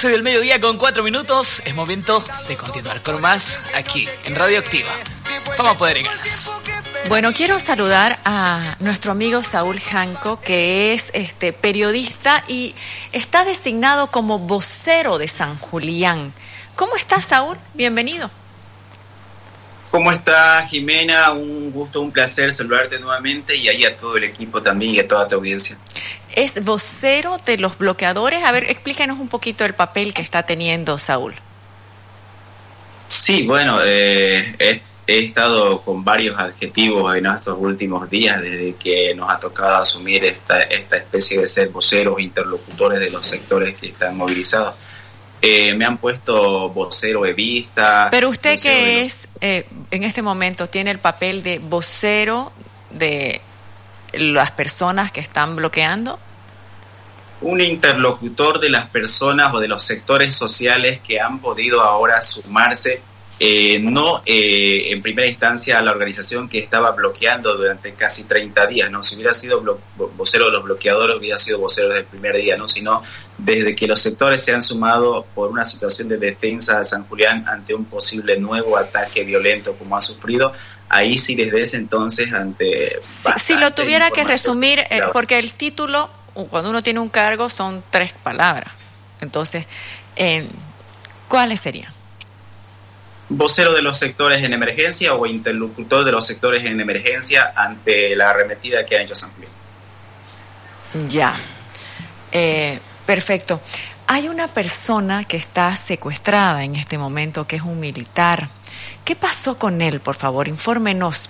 12 del mediodía con 4 minutos. Es momento de continuar con más aquí en Radioactiva. Vamos a poder y ganas. Bueno, quiero saludar a nuestro amigo Saúl Janco, que es periodista y está designado como vocero de San Julián. ¿Cómo estás, Saúl? Bienvenido. ¿Cómo estás, Jimena? Un gusto, un placer saludarte nuevamente y ahí a todo el equipo también y a toda tu audiencia. Es vocero de los bloqueadores. A ver, explícanos un poquito el papel que está teniendo Saúl. Sí, bueno, he estado con varios adjetivos en estos últimos días desde que nos ha tocado asumir esta especie de ser voceros, interlocutores de los sectores que están movilizados. Me han puesto vocero evista. Pero usted que es, en este momento, tiene el papel de vocero de las personas que están bloqueando. Un interlocutor de las personas o de los sectores sociales que han podido ahora sumarse, no en primera instancia a la organización que estaba bloqueando durante casi 30 días, ¿no? Si hubiera sido vocero de los bloqueadores, hubiera sido vocero desde el primer día, ¿no? Sino desde que los sectores se han sumado por una situación de defensa de San Julián ante un posible nuevo ataque violento como ha sufrido. Ahí sí, desde ese entonces, ante... Si lo tuviera que resumir, claro. Porque el título, cuando uno tiene un cargo, son 3 palabras. Entonces, ¿cuáles serían? Vocero de los sectores en emergencia o interlocutor de los sectores en emergencia ante la arremetida que ha hecho San Julián. Ya. Perfecto. Hay una persona que está secuestrada en este momento, que es un militar. ¿Qué pasó con él? Por favor, infórmenos.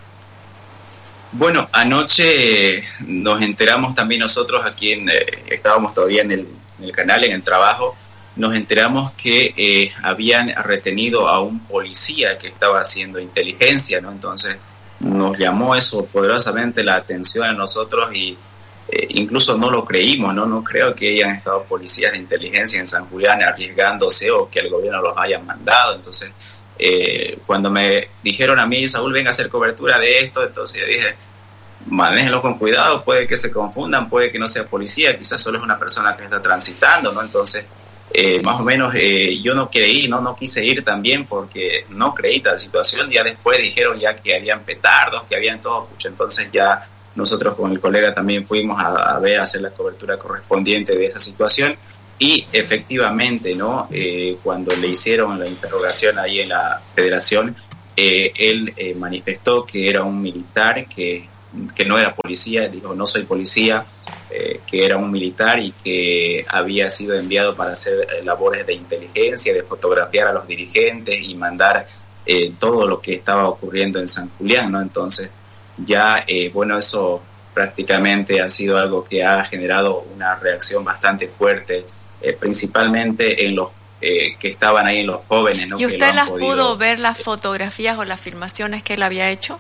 Bueno, anoche nos enteramos también nosotros aquí, estábamos todavía en el canal, en el trabajo, nos enteramos que habían retenido a un policía que estaba haciendo inteligencia, ¿no? Entonces nos llamó eso poderosamente la atención a nosotros y incluso no lo creímos, ¿no? No creo que hayan estado policías de inteligencia en San Julián arriesgándose o que el gobierno los haya mandado. Entonces, cuando me dijeron a mí, Saúl, venga a hacer cobertura de esto, entonces yo dije, manéjenlo con cuidado, puede que se confundan, puede que no sea policía, quizás solo es una persona que está transitando, ¿no? Entonces, más o menos yo no creí, no quise ir también porque no creí tal situación. Ya después dijeron ya que habían petardos, que habían todo, entonces ya nosotros con el colega también fuimos a hacer la cobertura correspondiente de esa situación y efectivamente, ¿no? Cuando le hicieron la interrogación ahí en la federación, él manifestó que era un militar que no era policía, dijo no soy policía, que era un militar y que había sido enviado para hacer labores de inteligencia, de fotografiar a los dirigentes y mandar todo lo que estaba ocurriendo en San Julián, ¿no? Entonces ya, bueno, eso prácticamente ha sido algo que ha generado una reacción bastante fuerte, principalmente en los que estaban ahí, en los jóvenes, ¿no? ¿Y usted las pudo ver las fotografías o las filmaciones que él había hecho?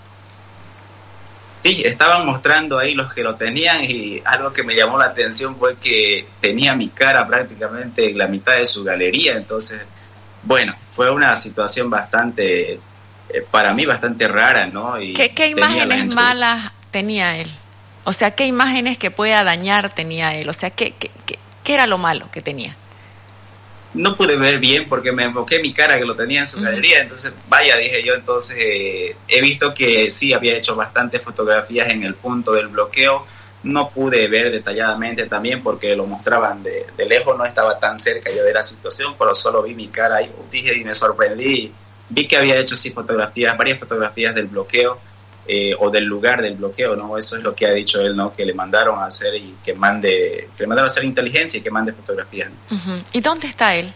Sí, estaban mostrando ahí los que lo tenían y algo que me llamó la atención fue que tenía mi cara prácticamente en la mitad de su galería. Entonces, bueno, fue una situación bastante, para mí bastante rara, ¿no? Y ¿Qué imágenes malas tenía él? O sea, ¿qué imágenes que pueda dañar tenía él? O sea, ¿qué era lo malo que tenía? No pude ver bien porque me enfoqué mi cara que lo tenía en su galería, entonces vaya, dije yo, entonces he visto que sí había hecho bastantes fotografías en el punto del bloqueo, no pude ver detalladamente también porque lo mostraban de lejos, no estaba tan cerca yo de la situación, pero solo vi mi cara ahí, dije y me sorprendí, vi que había hecho sí fotografías, varias fotografías del bloqueo o del lugar del bloqueo, ¿no? Eso es lo que ha dicho él, ¿no? Que le mandaron a hacer y que le mandaron a hacer inteligencia y que mande fotografías, ¿no? ¿Y dónde está él?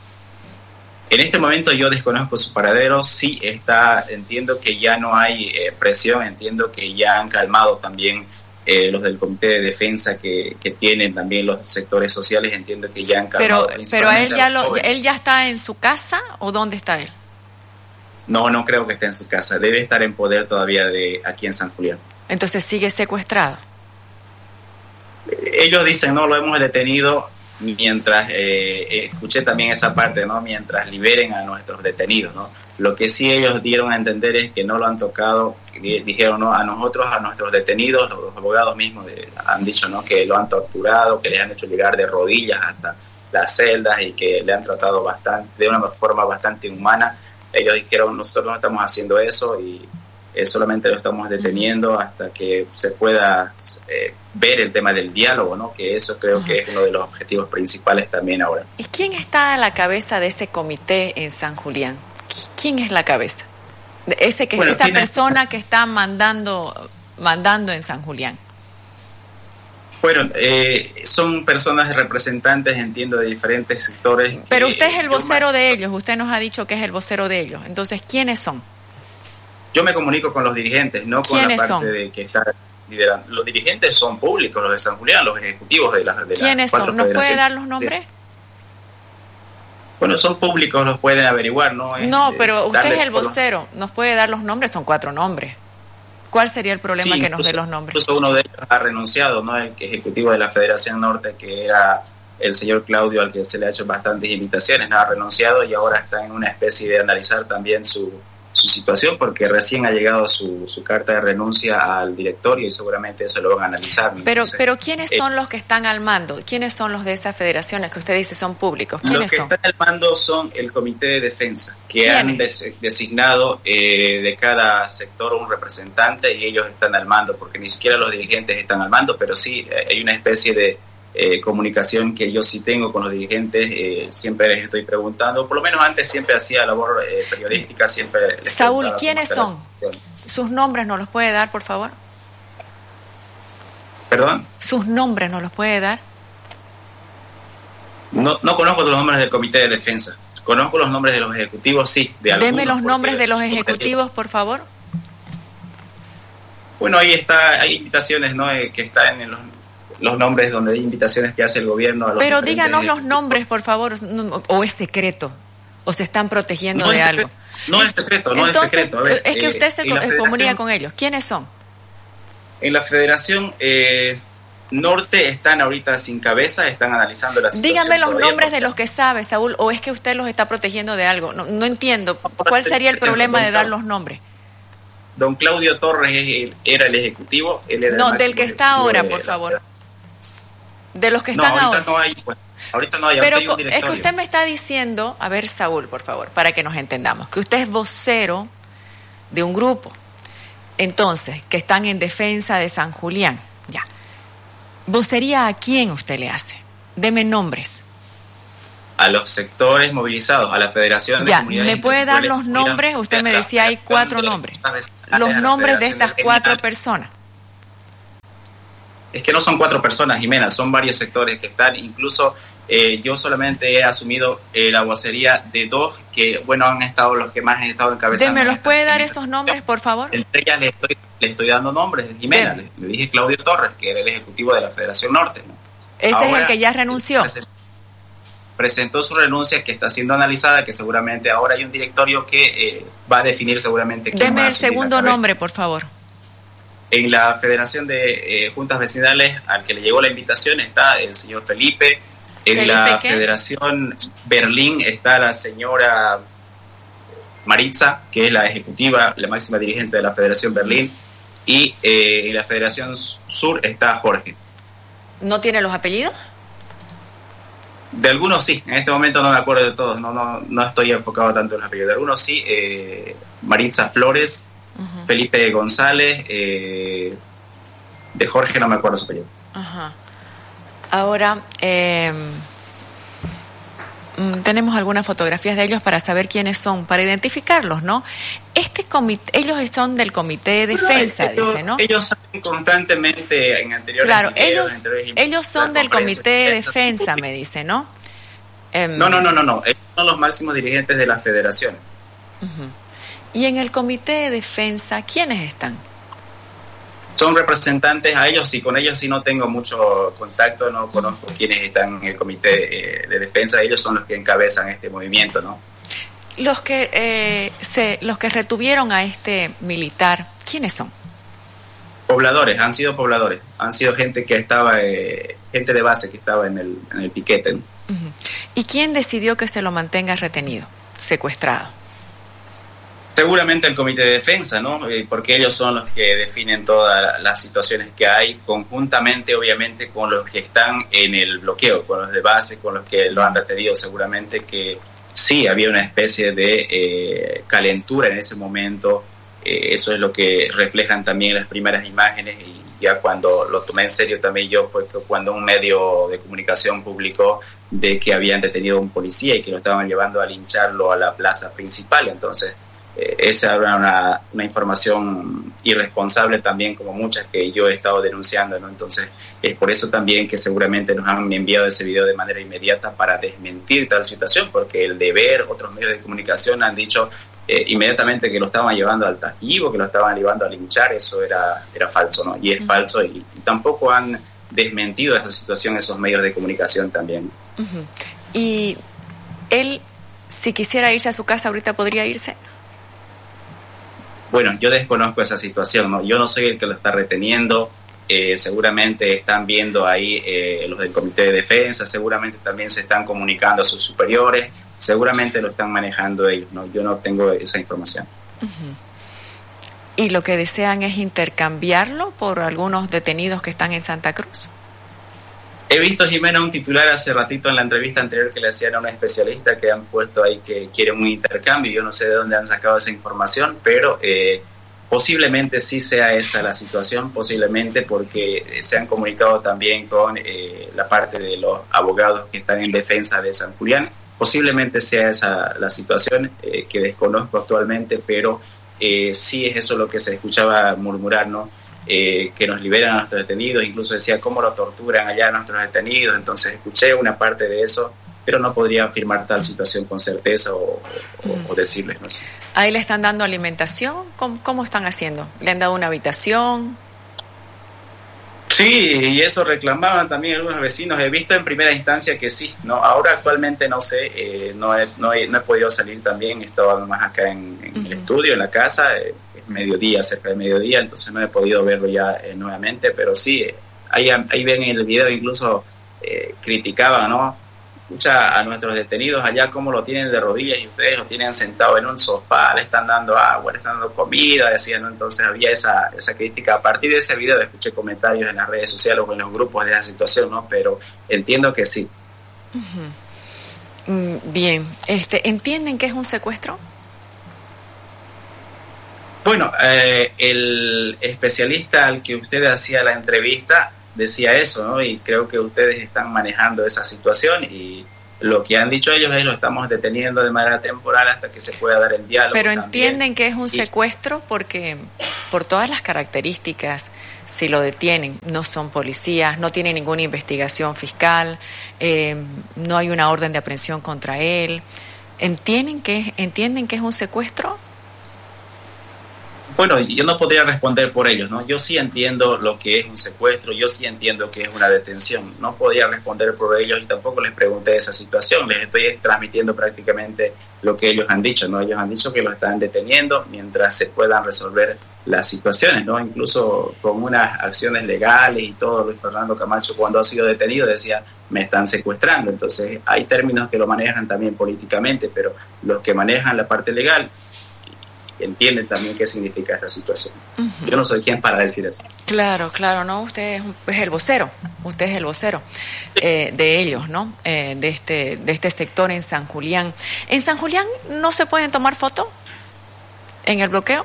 En este momento yo desconozco su paradero, sí está, entiendo que ya no hay presión, entiendo que ya han calmado también los del Comité de Defensa que tienen también los sectores sociales, entiendo que ya han calmado. Pero él ya está en su casa o ¿dónde está él? No creo que esté en su casa, debe estar en poder todavía de aquí en San Julián. Entonces sigue secuestrado. Ellos dicen, no, lo hemos detenido mientras, escuché también esa parte, ¿no? Mientras liberen a nuestros detenidos, ¿no? Lo que sí ellos dieron a entender es que no lo han tocado, dijeron, ¿no? A nosotros, a nuestros detenidos, los abogados mismos han dicho, ¿no? Que lo han torturado, que les han hecho llegar de rodillas hasta las celdas y que le han tratado de una forma bastante inhumana. Ellos dijeron, nosotros no estamos haciendo eso y solamente lo estamos deteniendo hasta que se pueda ver el tema del diálogo, ¿no? Que eso creo que es uno de los objetivos principales también ahora. ¿Y quién está a la cabeza de ese comité en San Julián? ¿Quién es la cabeza? Esa persona que está mandando en San Julián. Bueno, son personas representantes, entiendo, de diferentes sectores. Pero usted es el vocero de ellos, usted nos ha dicho que es el vocero de ellos. Entonces, ¿quiénes son? Yo me comunico con los dirigentes, no con la parte de que está liderando. Los dirigentes son públicos, los de San Julián, los ejecutivos de las ¿Quiénes son? ¿Nos puede dar los nombres? Bueno, son públicos, los pueden averiguar, ¿no? No, pero usted es el vocero, ¿nos puede dar los nombres? Son 4 nombres. ¿Cuál sería el problema que nos dé los nombres? Incluso uno de ellos ha renunciado, ¿no? El ejecutivo de la Federación Norte, que era el señor Claudio, al que se le ha hecho bastantes invitaciones, no ha renunciado y ahora está en una especie de analizar también su situación, porque recién ha llegado su carta de renuncia al directorio y seguramente eso lo van a analizar. Pero ¿quiénes son los que están al mando? ¿Quiénes son los de esas federaciones que usted dice son públicos? ¿Quiénes son? Los que están al mando son el Comité de Defensa, que han designado de cada sector un representante y ellos están al mando, porque ni siquiera los dirigentes están al mando, pero sí hay una especie de comunicación que yo sí tengo con los dirigentes, siempre les estoy preguntando, por lo menos antes siempre hacía labor periodística, siempre les Saúl, ¿quiénes son? ¿Sus nombres nos los puede dar, por favor? ¿Perdón? ¿Sus nombres nos los puede dar? No conozco los nombres del Comité de Defensa, conozco los nombres de los ejecutivos, sí, de algunos. Deme los nombres de los ejecutivos, por favor. Bueno, ahí hay invitaciones, ¿no? Que están en los nombres donde hay invitaciones que hace el gobierno a los. Pero díganos los nombres, por favor, o es secreto, o se están protegiendo de algo. No es secreto, no Entonces, es secreto. A ver, es que usted se comunica con ellos. ¿Quiénes son? En la Federación Norte están ahorita sin cabeza, están analizando la situación. Dígame los nombres de los que sabe, Saúl, o es que usted los está protegiendo de algo. No entiendo. ¿Cuál sería el problema de dar los nombres? Don Claudio Torres era el ejecutivo. Él era del que está ahora, por favor. De los que están ahora. Ahorita no hay. Pero hay un directorio. Es que usted me está diciendo, a ver, Saúl, por favor, para que nos entendamos, que usted es vocero de un grupo, entonces, que están en defensa de San Julián. Ya. ¿Vocería a quién usted le hace? Deme nombres. A los sectores movilizados, a la Federación de Comunidades. ¿Me puede dar los nombres? Usted me decía hay 4 nombres. Los nombres de estas 4 personas. Es que no son 4 personas, Jimena, son varios sectores que están, incluso yo solamente he asumido la vocería de 2 que, bueno, han estado los que más han estado encabezando. ¿Me los puede dar esos nombres, por favor? Entre ellas le estoy dando nombres, Jimena, le dije Claudio Torres, que era el ejecutivo de la Federación Norte, ¿no? Ese es el que ya renunció. Presentó su renuncia, que está siendo analizada, que seguramente ahora hay un directorio que va a definir seguramente quién va a Deme el asumir segundo nombre, por favor. En la Federación de Juntas Vecinales, al que le llegó la invitación, está el señor Felipe. En la Federación Berlín está la señora Maritza, que es la ejecutiva, la máxima dirigente de la Federación Berlín. Y en la Federación Sur está Jorge. ¿No tiene los apellidos? De algunos sí, en este momento no me acuerdo de todos, no estoy enfocado tanto en los apellidos. De algunos sí, Maritza Flores, Felipe González, de Jorge no me acuerdo su apellido. Ajá. Ahora, tenemos algunas fotografías de ellos para saber quiénes son, para identificarlos, ¿no? Este comité, ellos son del Comité de Defensa, dice, ¿no? Ellos salen constantemente en anteriores. Claro, ellos son del Comité de Defensa, me dice, ¿no? No. Ellos son los máximos dirigentes de la federación. Y en el Comité de Defensa, ¿quiénes están? Son representantes a ellos, y con ellos sí no tengo mucho contacto, no conozco quiénes están en el Comité de Defensa. Ellos son los que encabezan este movimiento, ¿no? Los que retuvieron a este militar, ¿quiénes son? Pobladores, han sido pobladores, han sido gente que estaba, gente de base que estaba en el piquete, ¿no? ¿Y quién decidió que se lo mantenga retenido, secuestrado? Seguramente el Comité de Defensa, ¿no? Porque ellos son los que definen todas las situaciones que hay, conjuntamente, obviamente, con los que están en el bloqueo, con los de base, con los que lo han retenido. Seguramente que sí, había una especie de calentura en ese momento. Eso es lo que reflejan también las primeras imágenes, y ya cuando lo tomé en serio también yo fue que cuando un medio de comunicación publicó de que habían detenido a un policía y que lo estaban llevando a lincharlo a la plaza principal. Entonces esa era una información irresponsable también, como muchas que yo he estado denunciando, ¿no? Entonces es por eso también que seguramente nos han enviado ese video de manera inmediata para desmentir tal situación, porque el Deber, otros medios de comunicación han dicho inmediatamente que lo estaban llevando al Tajibo, que lo estaban llevando a linchar. Eso era falso, ¿no? Y es falso, y tampoco han desmentido esa situación esos medios de comunicación también. Uh-huh. Y él, si quisiera irse a su casa ahorita, ¿podría irse? Bueno, yo desconozco esa situación, ¿no? Yo no soy el que lo está reteniendo. Seguramente están viendo ahí los del Comité de Defensa, seguramente también se están comunicando a sus superiores, seguramente lo están manejando ellos, ¿no? Yo no tengo esa información. Uh-huh. ¿Y lo que desean es intercambiarlo por algunos detenidos que están en Santa Cruz? He visto, Jimena, un titular hace ratito en la entrevista anterior que le hacían a un especialista que han puesto ahí que quieren un intercambio. Yo no sé de dónde han sacado esa información, pero posiblemente sí sea esa la situación, posiblemente porque se han comunicado también con la parte de los abogados que están en defensa de San Julián. Posiblemente sea esa la situación, que desconozco actualmente, pero sí es eso lo que se escuchaba murmurar, ¿no? Que nos liberan a nuestros detenidos, incluso decía cómo lo torturan allá a nuestros detenidos. Entonces escuché una parte de eso, pero no podría afirmar tal situación con certeza o decirles, no sé. ¿Ahí le están dando alimentación? ¿Cómo están haciendo? ¿Le han dado una habitación? Sí, y eso reclamaban también algunos vecinos. He visto en primera instancia que sí, ¿no? Ahora actualmente no sé, no he podido salir también, he estado más acá en el estudio, en la casa, es mediodía, cerca de mediodía, entonces no he podido verlo ya nuevamente, pero sí, ahí ven en el video, incluso criticaban, ¿no? Escucha a nuestros detenidos allá cómo lo tienen de rodillas y ustedes lo tienen sentado en un sofá, le están dando agua, le están dando comida, decían, ¿no? Entonces había esa crítica. A partir de ese video escuché comentarios en las redes sociales o en los grupos de esa situación, ¿no? Pero entiendo que sí. Uh-huh. Bien, ¿entienden que es un secuestro? Bueno, el especialista al que usted hacía la entrevista decía eso, ¿no? Y creo que ustedes están manejando esa situación, y lo que han dicho ellos es lo estamos deteniendo de manera temporal hasta que se pueda dar el diálogo. Pero también. Entienden que es un secuestro porque por todas las características, si lo detienen, no son policías, no tienen ninguna investigación fiscal, no hay una orden de aprehensión contra él. ¿Entienden que es un secuestro? Bueno, yo no podría responder por ellos, ¿no? Yo sí entiendo lo que es un secuestro, yo sí entiendo que es una detención. No podría responder por ellos y tampoco les pregunté esa situación. Les estoy transmitiendo prácticamente lo que ellos han dicho, ¿no? Ellos han dicho que lo están deteniendo mientras se puedan resolver las situaciones, ¿no? Incluso con unas acciones legales y todo. Luis Fernando Camacho, cuando ha sido detenido, decía, me están secuestrando. Entonces hay términos que lo manejan también políticamente, pero los que manejan la parte legal entienden también qué significa esta situación. Uh-huh. Yo no soy quien para decir eso. Claro, no, usted es el vocero, de ellos, ¿no? De este sector en San Julián. ¿En San Julián no se pueden tomar fotos en el bloqueo?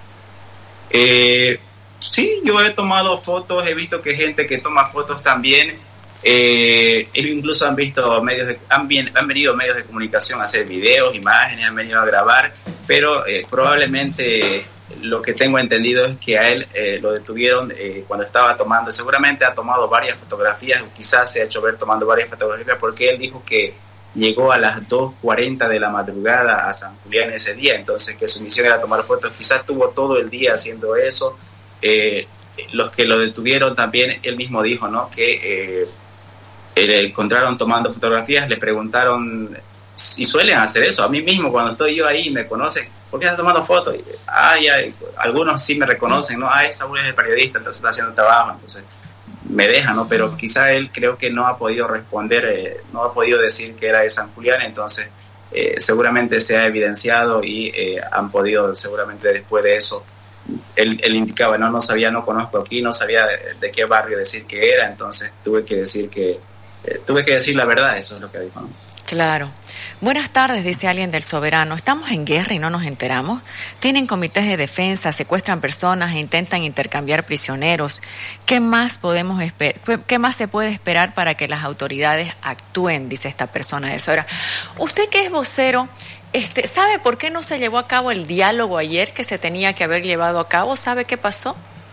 Sí, yo he tomado fotos, he visto que hay gente que toma fotos también. Incluso han venido medios de comunicación a hacer videos, imágenes, han venido a grabar, pero probablemente lo que tengo entendido es que a él lo detuvieron cuando estaba tomando, seguramente ha tomado varias fotografías, o quizás se ha hecho ver tomando varias fotografías, porque él dijo que llegó a las 2:40 de la madrugada a San Julián ese día, entonces que su misión era tomar fotos, quizás tuvo todo el día haciendo eso. Los que lo detuvieron también, él mismo dijo, ¿no? Que le encontraron tomando fotografías, le preguntaron, y suelen hacer eso, a mí mismo cuando estoy yo ahí me conocen, ¿por qué estás tomando fotos? Y, algunos sí me reconocen, ¿no? Saúl es el periodista, entonces está haciendo trabajo, entonces me deja, ¿no? Pero quizá él creo que no ha podido responder, no ha podido decir que era de San Julián, entonces seguramente se ha evidenciado y han podido, seguramente después de eso, él indicaba, no sabía, no conozco aquí, no sabía de qué barrio decir que era, entonces tuve que decir la verdad, eso es lo que dijo, ¿no? Claro. Buenas tardes, dice alguien del Soberano. Estamos en guerra y no nos enteramos. Tienen comités de defensa, secuestran personas e intentan intercambiar prisioneros. ¿Qué más se puede esperar para que las autoridades actúen? Dice esta persona del Soberano. Usted que es vocero, ¿sabe por qué no se llevó a cabo el diálogo ayer que se tenía que haber llevado a cabo? ¿Sabe qué pasó?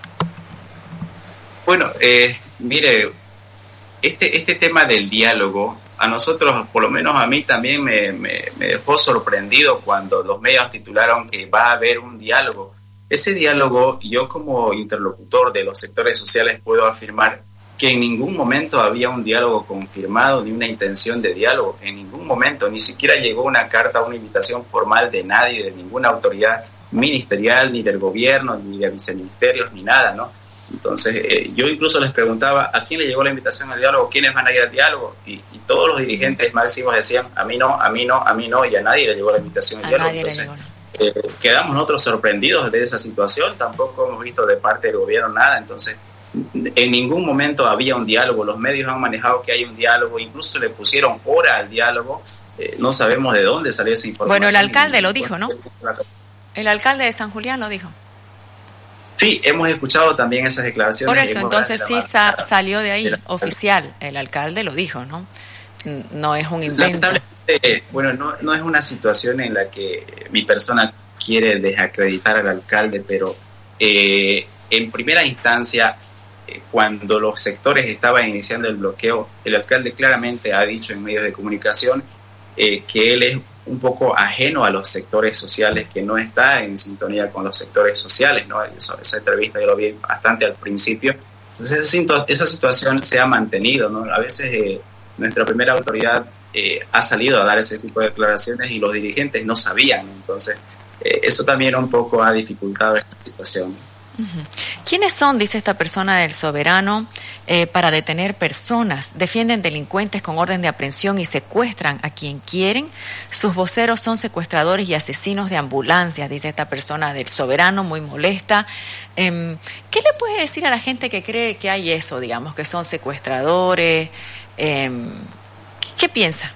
Bueno, mire, este tema del diálogo, a nosotros, por lo menos a mí también me dejó sorprendido cuando los medios titularon que va a haber un diálogo. Ese diálogo, yo como interlocutor de los sectores sociales puedo afirmar que en ningún momento había un diálogo confirmado ni una intención de diálogo, en ningún momento, ni siquiera llegó una carta o una invitación formal de nadie, de ninguna autoridad ministerial, ni del gobierno, ni de viceministerios, ni nada, ¿no? Entonces, yo incluso les preguntaba a quién le llegó la invitación al diálogo, quiénes van a ir al diálogo, y todos los dirigentes máximos decían a mí no, y a nadie le llegó la invitación al diálogo. Entonces, quedamos nosotros sorprendidos de esa situación, tampoco hemos visto de parte del gobierno nada, entonces en ningún momento había un diálogo, los medios han manejado que hay un diálogo, incluso le pusieron hora al diálogo, no sabemos de dónde salió esa información. Bueno, el alcalde lo dijo, ¿no? El alcalde de San Julián lo dijo. Sí, hemos escuchado también esas declaraciones. Por eso, entonces sí salió de ahí, oficial. El alcalde lo dijo, ¿no? No es un invento. Bueno, no es una situación en la que mi persona quiere desacreditar al alcalde, pero en primera instancia, cuando los sectores estaban iniciando el bloqueo, el alcalde claramente ha dicho en medios de comunicación que él es un poco ajeno a los sectores sociales, que no está en sintonía con los sectores sociales, ¿no? Esa entrevista yo lo vi bastante al principio. Entonces esa situación se ha mantenido, ¿no? A veces nuestra primera autoridad ha salido a dar ese tipo de declaraciones y los dirigentes no sabían, entonces eso también un poco ha dificultado esta situación. ¿Quiénes son, dice esta persona del Soberano, para detener personas? Defienden delincuentes con orden de aprehensión y secuestran a quien quieren. Sus voceros son secuestradores y asesinos de ambulancias, dice esta persona del Soberano, muy molesta. ¿Qué le puede decir a la gente que cree que hay eso, digamos, que son secuestradores? ¿Qué piensa?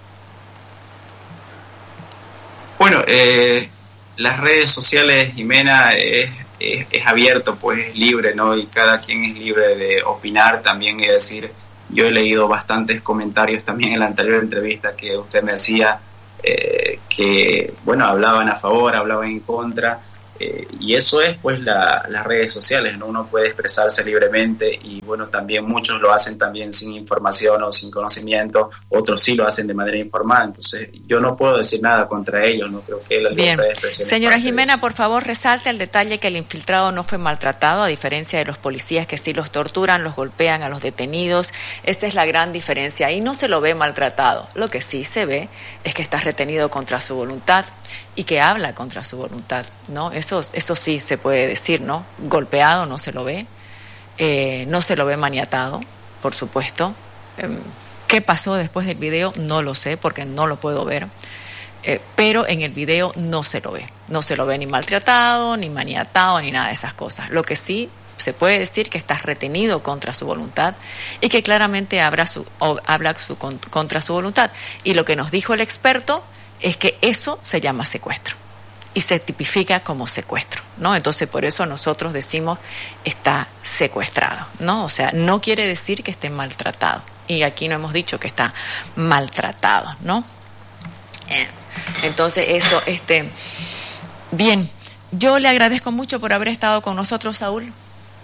Bueno, las redes sociales, Jimena, es abierto, pues es libre, ¿no? Y cada quien es libre de opinar también y decir. Yo he leído bastantes comentarios también en la anterior entrevista que usted me decía que, bueno, hablaban a favor, hablaban en contra, y eso es pues las redes sociales, ¿no? Uno puede expresarse libremente y bueno, también muchos lo hacen también sin información o sin conocimiento, otros sí lo hacen de manera informada, entonces yo no puedo decir nada contra ellos, no creo que la libertad de expresión. Señora Jimena, por favor, resalte el detalle que el infiltrado no fue maltratado, a diferencia de los policías que sí los torturan, los golpean a los detenidos. Esta es la gran diferencia. Ahí no se lo ve maltratado. Lo que sí se ve es que está retenido contra su voluntad y que habla contra su voluntad, ¿no? Eso sí se puede decir, ¿no? Golpeado no se lo ve, no se lo ve maniatado, por supuesto. ¿Qué pasó después del video? No lo sé porque no lo puedo ver, pero en el video no se lo ve ni maltratado, ni maniatado, ni nada de esas cosas. Lo que sí se puede decir que está retenido contra su voluntad y que claramente habla contra su voluntad. Y lo que nos dijo el experto es que eso se llama secuestro y se tipifica como secuestro, ¿no? Entonces, por eso nosotros decimos está secuestrado, ¿no? O sea, no quiere decir que esté maltratado. Y aquí no hemos dicho que está maltratado, ¿no? Entonces, eso, bien, yo le agradezco mucho por haber estado con nosotros, Saúl.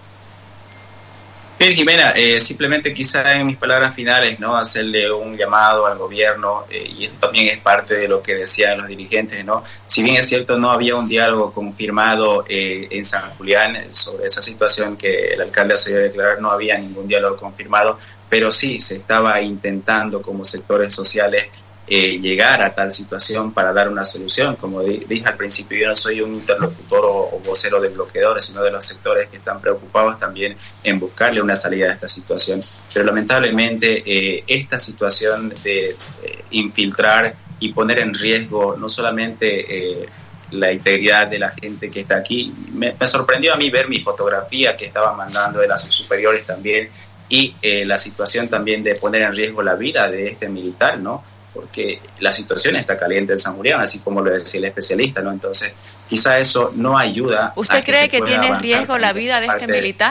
Bien, Jimena, simplemente quizá en mis palabras finales, ¿no? Hacerle un llamado al gobierno, y eso también es parte de lo que decían los dirigentes, ¿no? Si bien es cierto, no había un diálogo confirmado en San Julián sobre esa situación que el alcalde ha salido a declarar, no había ningún diálogo confirmado, pero sí se estaba intentando como sectores sociales llegar a tal situación para dar una solución. Como dije al principio, yo no soy un interlocutor o vocero de bloqueadores, sino de los sectores que están preocupados también en buscarle una salida a esta situación. Pero lamentablemente esta situación de infiltrar y poner en riesgo no solamente la integridad de la gente que está aquí. Me sorprendió a mí ver mi fotografía que estaban mandando de las superiores también, y la situación también de poner en riesgo la vida de este militar, ¿no? Porque la situación está caliente en San Julián, así como lo decía el especialista, ¿no? Entonces, quizá eso no ayuda. ¿Usted cree que tiene en riesgo la vida de este militar?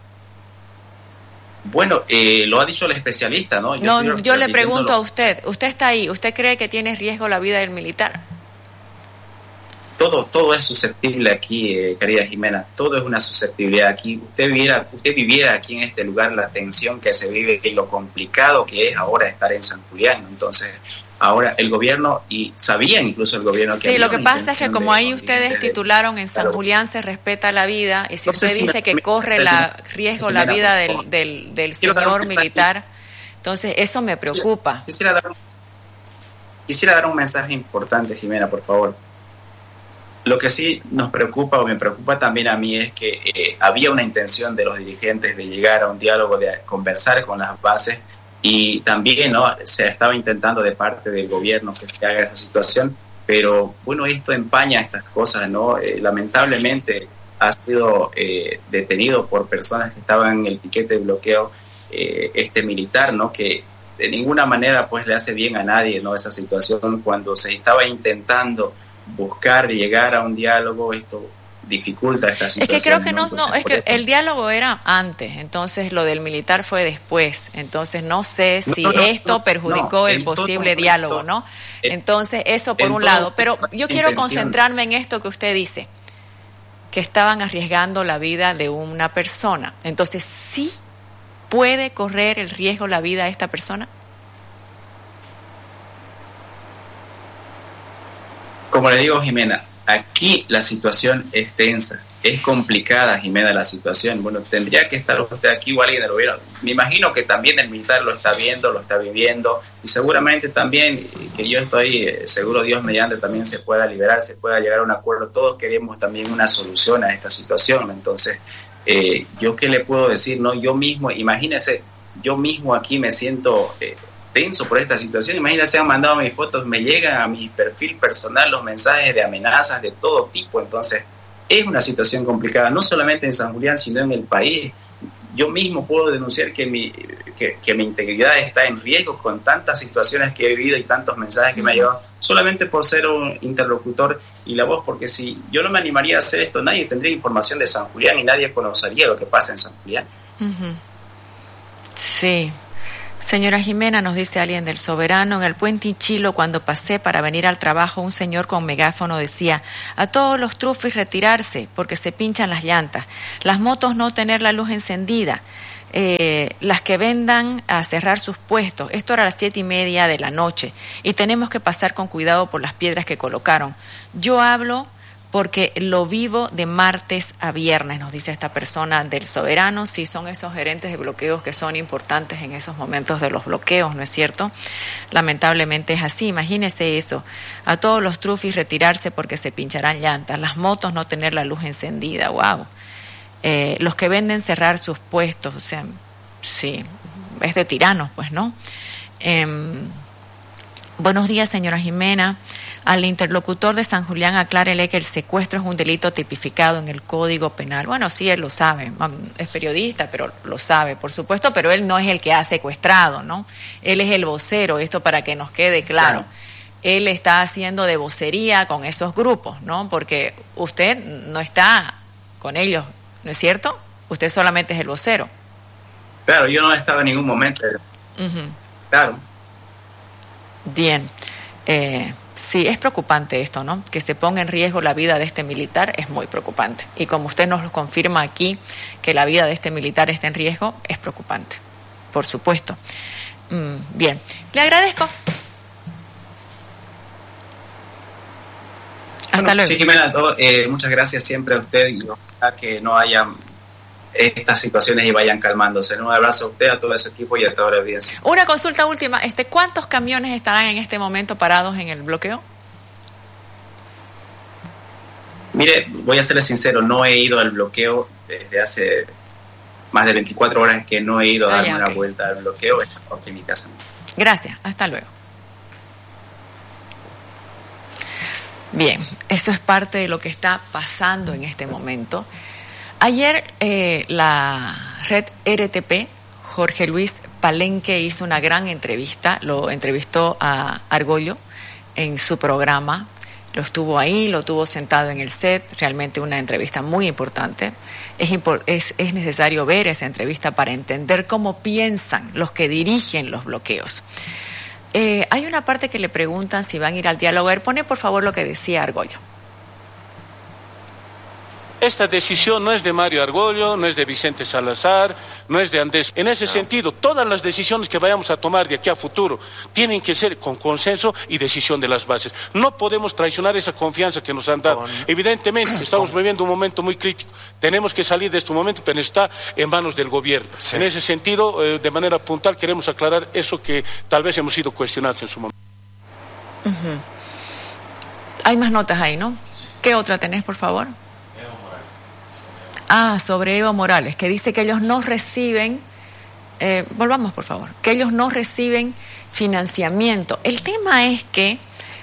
Bueno, lo ha dicho el especialista, ¿no? Yo le pregunto a usted, usted está ahí, ¿usted cree que tiene en riesgo la vida del militar? Todo es susceptible aquí, querida Jimena, todo es una susceptibilidad aquí. Usted viviera aquí en este lugar la tensión que se vive y lo complicado que es ahora estar en San Julián. Entonces, ahora el gobierno, y sabía incluso el gobierno que... Sí, lo que pasa es que como ahí ustedes titularon en San Julián se respeta la vida, y si usted dice que corre riesgo la vida del señor militar, entonces eso me preocupa. Quisiera dar un mensaje importante, Jimena, por favor. Lo que sí nos preocupa, o me preocupa también a mí, es que había una intención de los dirigentes de llegar a un diálogo, de conversar con las bases, y también, ¿no?, se estaba intentando de parte del gobierno que se haga esa situación, pero bueno, esto empaña estas cosas, ¿no? Lamentablemente ha sido detenido por personas que estaban en el piquete de bloqueo, este militar, ¿no?, que de ninguna manera pues le hace bien a nadie, ¿no?, esa situación. Cuando se estaba intentando buscar llegar a un diálogo, esto dificulta esta situación. Es que creo que Entonces, es que el diálogo era antes, entonces lo del militar fue después, entonces no sé si esto perjudicó el posible diálogo, ¿no? Entonces eso por un lado, pero yo quiero concentrarme en esto que usted dice, que estaban arriesgando la vida de una persona, entonces ¿sí puede correr el riesgo la vida de esta persona? Como le digo, Jimena, aquí la situación es tensa, es complicada, Jimena, la situación. Bueno, tendría que estar usted aquí o alguien del gobierno. Me imagino que también el militar lo está viendo, lo está viviendo, y seguramente también, que yo estoy seguro, Dios mediante, también se pueda liberar, se pueda llegar a un acuerdo. Todos queremos también una solución a esta situación. Entonces, ¿yo qué le puedo decir? No, yo mismo, imagínese, yo mismo aquí me siento... tenso por esta situación. Imagínense, han mandado mis fotos, me llegan a mi perfil personal los mensajes de amenazas de todo tipo. Entonces es una situación complicada, no solamente en San Julián, sino en el país. Yo mismo puedo denunciar que mi integridad está en riesgo con tantas situaciones que he vivido y tantos mensajes que me han llegado, solamente por ser un interlocutor y la voz, porque si yo no me animaría a hacer esto, nadie tendría información de San Julián y nadie conocería lo que pasa en San Julián. Sí. Señora Jimena, nos dice alguien del Soberano, en el puente Ichilo, cuando pasé para venir al trabajo, un señor con megáfono decía: a todos los trufis retirarse porque se pinchan las llantas, las motos no tener la luz encendida, las que vendan a cerrar sus puestos. Esto era a las 7:30 de la noche y tenemos que pasar con cuidado por las piedras que colocaron. Yo hablo porque lo vivo de martes a viernes, nos dice esta persona del Soberano. Sí, son esos gerentes de bloqueos que son importantes en esos momentos de los bloqueos, ¿no es cierto? Lamentablemente es así, imagínese eso, a todos los trufis retirarse porque se pincharán llantas, las motos no tener la luz encendida, wow. Los que venden cerrar sus puestos, o sea, sí, es de tiranos, pues, ¿no? Buenos días, señora Jimena. Al interlocutor de San Julián, aclárele que el secuestro es un delito tipificado en el Código Penal. Bueno, sí, él lo sabe, es periodista, pero lo sabe, por supuesto, pero él no es el que ha secuestrado, ¿no? Él es el vocero, esto para que nos quede claro. Él está haciendo de vocería con esos grupos, ¿no? Porque usted no está con ellos, ¿no es cierto? Usted solamente es el vocero. Claro, yo no he estado en ningún momento. Claro. Bien. Sí, es preocupante esto, ¿no? Que se ponga en riesgo la vida de este militar es muy preocupante. Y como usted nos lo confirma aquí, que la vida de este militar está en riesgo, es preocupante, por supuesto. Bien, le agradezco. Hasta luego. Sí, Jimena, muchas gracias siempre a usted y ojalá que no haya estas situaciones y vayan calmándose. Un abrazo a usted, a todo ese equipo y a toda la audiencia. Una consulta última, ¿cuántos camiones estarán en este momento parados en el bloqueo? Mire, voy a serle sincero, no he ido al bloqueo desde hace más de 24 horas que no he ido a darme una vuelta al bloqueo, aquí en mi casa. Gracias, hasta luego. Bien, eso es parte de lo que está pasando en este momento. Ayer la red RTP, Jorge Luis Palenque, hizo una gran entrevista, lo entrevistó a Argollo en su programa, lo estuvo ahí, lo tuvo sentado en el set, realmente una entrevista muy importante. Es necesario ver esa entrevista para entender cómo piensan los que dirigen los bloqueos. Hay una parte que le preguntan si van a ir al diálogo. A ver, pone por favor lo que decía Argollo. Esta decisión no es de Mario Argollo, no es de Vicente Salazar, no es de Andrés. En ese sentido, todas las decisiones que vayamos a tomar de aquí a futuro tienen que ser con consenso y decisión de las bases. No podemos traicionar esa confianza que nos han dado. Evidentemente, estamos viviendo un momento muy crítico. Tenemos que salir de este momento, pero está en manos del gobierno. Sí. En ese sentido, de manera puntual, queremos aclarar eso que tal vez hemos sido cuestionados en su momento. Uh-huh. Hay más notas ahí, ¿no? ¿Qué otra tenés, por favor? Sobre Evo Morales, que dice que ellos no reciben, volvamos por favor, que ellos no reciben financiamiento. El tema es que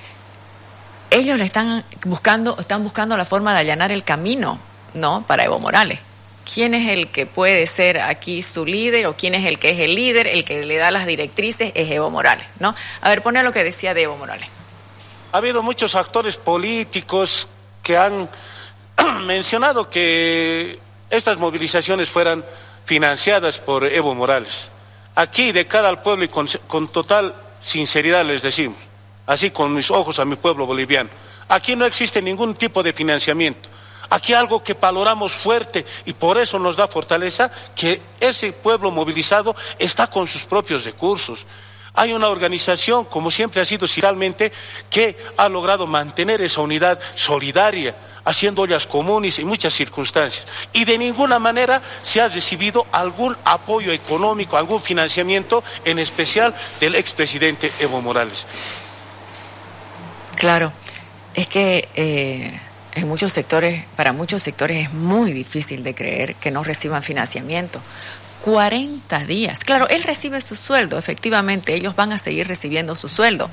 ellos están buscando la forma de allanar el camino, ¿no? Para Evo Morales. ¿Quién es el que puede ser aquí su líder o quién es el que es el líder? El que le da las directrices es Evo Morales, ¿no? A ver, pone lo que decía de Evo Morales. Ha habido muchos actores políticos que han mencionado que estas movilizaciones fueran financiadas por Evo Morales. Aquí, de cara al pueblo y con total sinceridad les decimos, así con mis ojos a mi pueblo boliviano, aquí no existe ningún tipo de financiamiento. Aquí algo que valoramos fuerte y por eso nos da fortaleza, que ese pueblo movilizado está con sus propios recursos. Hay una organización, como siempre ha sido socialmente, que ha logrado mantener esa unidad solidaria, haciendo ollas comunes en muchas circunstancias. Y de ninguna manera se ha recibido algún apoyo económico, algún financiamiento, en especial del expresidente Evo Morales. Claro, es que en muchos sectores, para muchos sectores es muy difícil de creer que no reciban financiamiento. 40 días. Claro, él recibe su sueldo, efectivamente, ellos van a seguir recibiendo su sueldo.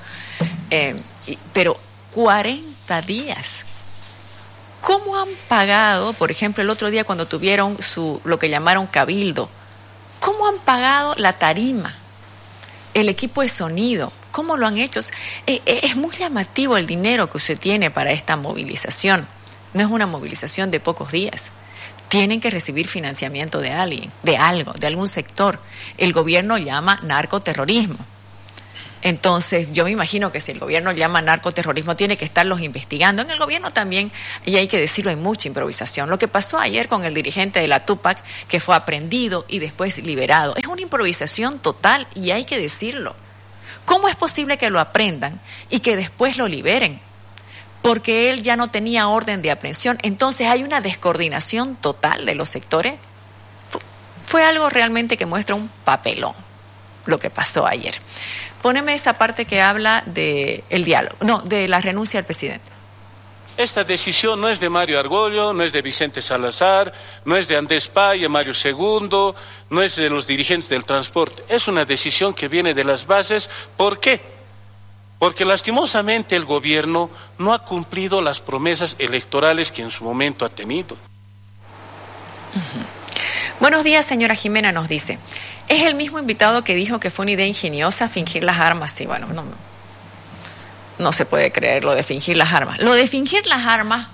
Pero 40 días. ¿Cómo han pagado, por ejemplo, el otro día cuando tuvieron lo que llamaron cabildo? ¿Cómo han pagado la tarima, el equipo de sonido? ¿Cómo lo han hecho? Es muy llamativo el dinero que usted tiene para esta movilización. No es una movilización de pocos días. Tienen que recibir financiamiento de alguien, de algo, de algún sector. El gobierno llama narcoterrorismo. Entonces, yo me imagino que si el gobierno llama narcoterrorismo, tiene que estarlos investigando. En el gobierno también, y hay que decirlo, hay mucha improvisación. Lo que pasó ayer con el dirigente de la Tupac, que fue aprendido y después liberado, es una improvisación total y hay que decirlo. ¿Cómo es posible que lo aprendan y que después lo liberen? Porque él ya no tenía orden de aprehensión. Entonces, hay una descoordinación total de los sectores. Fue algo realmente que muestra un papelón, lo que pasó ayer. Póneme esa parte que habla de el diálogo, de la renuncia al presidente. Esta decisión no es de Mario Argollo, no es de Vicente Salazar, no es de Andrés Paya, Mario Segundo, no es de los dirigentes del transporte. Es una decisión que viene de las bases. ¿Por qué? Porque lastimosamente el gobierno no ha cumplido las promesas electorales que en su momento ha tenido. Uh-huh. Buenos días, señora Jimena, nos dice. Es el mismo invitado que dijo que fue una idea ingeniosa fingir las armas. Sí, bueno, no se puede creer lo de fingir las armas. Lo de fingir las armas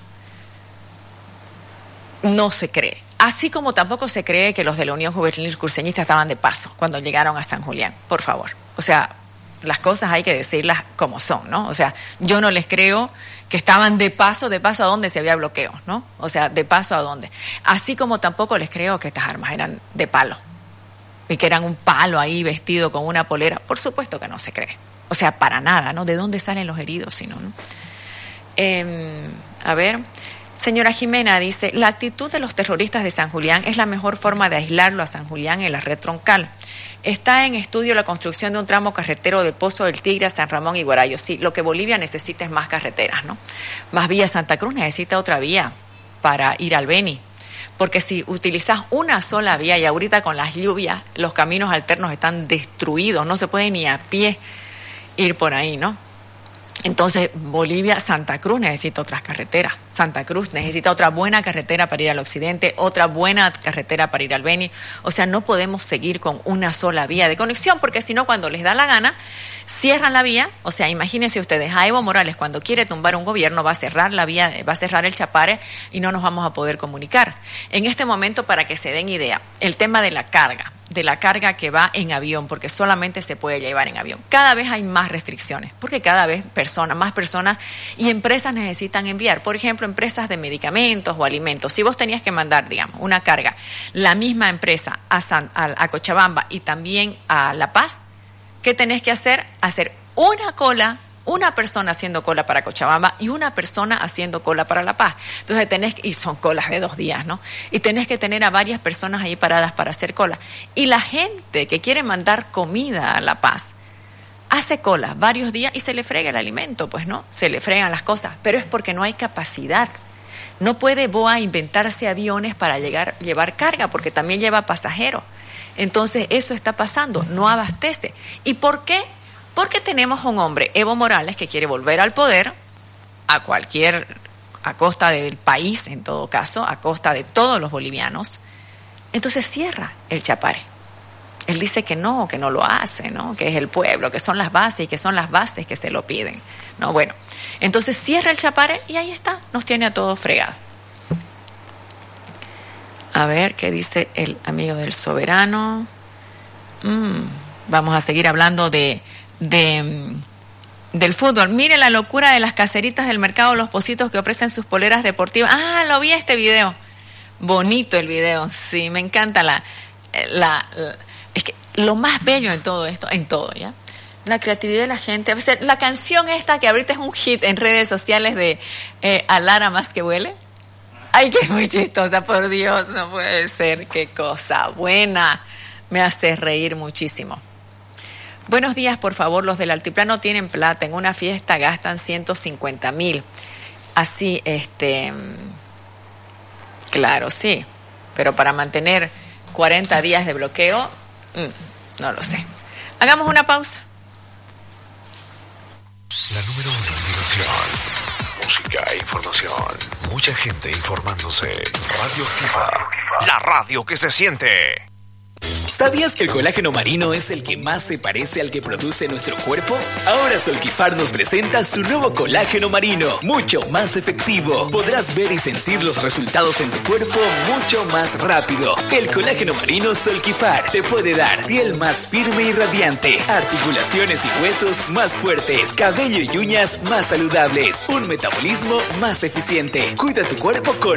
no se cree. Así como tampoco se cree que los de la Unión Juvenil Cruceñista estaban de paso cuando llegaron a San Julián. Por favor. O sea, las cosas hay que decirlas como son, ¿no? O sea, yo no les creo que estaban de paso a dónde se había bloqueo, ¿no? O sea, de paso a dónde. Así como tampoco les creo que estas armas eran de palo. Y que eran un palo ahí vestido con una polera. Por supuesto que no se cree. O sea, para nada, ¿no? ¿De dónde salen los heridos? Si no, ¿no? A ver, señora Jimena dice, la actitud de los terroristas de San Julián es la mejor forma de aislarlo a San Julián en la red troncal. Está en estudio la construcción de un tramo carretero del Pozo del Tigre a San Ramón y Guarayo. Sí, lo que Bolivia necesita es más carreteras, ¿no? Más vía. Santa Cruz necesita otra vía para ir al Beni. Porque si utilizas una sola vía y ahorita con las lluvias, los caminos alternos están destruidos, no se puede ni a pie ir por ahí, ¿no? Entonces, Bolivia, Santa Cruz necesita otras carreteras. Santa Cruz necesita otra buena carretera para ir al occidente, otra buena carretera para ir al Beni. O sea, no podemos seguir con una sola vía de conexión, porque si no, cuando les da la gana, cierran la vía. O sea, imagínense ustedes, a Evo Morales, cuando quiere tumbar un gobierno, va a cerrar la vía, va a cerrar el Chapare y no nos vamos a poder comunicar. En este momento, para que se den idea, el tema de la carga que va en avión, porque solamente se puede llevar en avión. Cada vez hay más restricciones, porque cada vez más personas y empresas necesitan enviar. Por ejemplo, empresas de medicamentos o alimentos. Si vos tenías que mandar, digamos, una carga, la misma empresa a Cochabamba y también a La Paz, ¿qué tenés que hacer? Hacer una cola, una persona haciendo cola para Cochabamba y una persona haciendo cola para La Paz. Entonces y son colas de 2 días, ¿no? Y tenés que tener a varias personas ahí paradas para hacer cola. Y la gente que quiere mandar comida a La Paz hace cola varios días y se le frega el alimento, pues, ¿no? Se le fregan las cosas, pero es porque no hay capacidad. No puede BOA inventarse aviones para llevar carga, porque también lleva pasajeros. Entonces eso está pasando, no abastece. ¿Y por qué? Porque tenemos un hombre, Evo Morales, que quiere volver al poder a costa del país, en todo caso, a costa de todos los bolivianos. Entonces cierra el Chapare. Él dice que no lo hace, ¿no? Que es el pueblo, que son las bases y que son las bases que se lo piden. No, bueno, entonces cierra el Chapare y ahí está, nos tiene a todos fregados. A ver, ¿qué dice el amigo del soberano? Vamos a seguir hablando del fútbol. Mire la locura de las caseritas del mercado Los Pocitos que ofrecen sus poleras deportivas. Ah, lo vi este video. Bonito el video, sí, me encanta es que lo más bello en todo esto, en todo, ¿ya? La creatividad de la gente. O sea, la canción esta que ahorita es un hit en redes sociales de Alara más que huele. Ay, que es muy chistosa, por Dios, no puede ser, qué cosa buena. Me hace reír muchísimo. Buenos días, por favor, los del altiplano tienen plata, en una fiesta gastan 150,000. Así, claro, sí, pero para mantener 40 días de bloqueo, no lo sé. Hagamos una pausa. La número 1 en diversión, música e información. Mucha gente informándose. Radio Activa, la radio que se siente. ¿Sabías que el colágeno marino es el que más se parece al que produce nuestro cuerpo? Ahora Solquifar nos presenta su nuevo colágeno marino, mucho más efectivo. Podrás ver y sentir los resultados en tu cuerpo mucho más rápido. El colágeno marino Solquifar te puede dar piel más firme y radiante, articulaciones y huesos más fuertes, cabello y uñas más saludables, un metabolismo más eficiente. Cuida tu cuerpo con